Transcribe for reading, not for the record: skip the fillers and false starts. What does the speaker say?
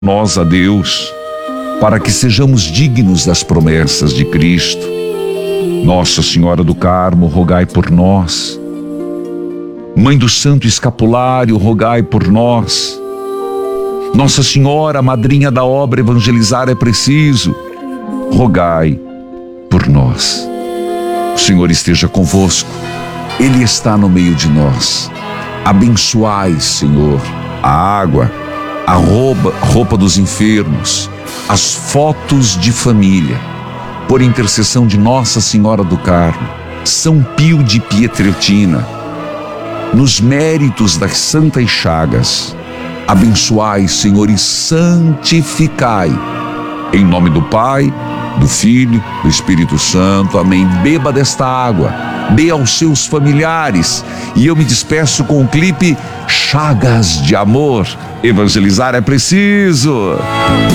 nós a Deus, para que sejamos dignos das promessas de Cristo. Nossa Senhora do Carmo, rogai por nós. Mãe do Santo Escapulário, rogai por nós. Nossa Senhora, madrinha da obra Evangelizar é Preciso, rogai por nós. O Senhor esteja convosco, Ele está no meio de nós. Abençoai, Senhor, a água, a roupa dos enfermos, as fotos de família, por intercessão de Nossa Senhora do Carmo, São Pio de Pietrelcina, nos méritos das Santas Chagas. Abençoai, Senhor, e santificai. Em nome do Pai, do Filho, do Espírito Santo. Amém. Beba desta água, dê aos seus familiares. E eu me despeço com o clipe Chagas de Amor. Evangelizar é preciso.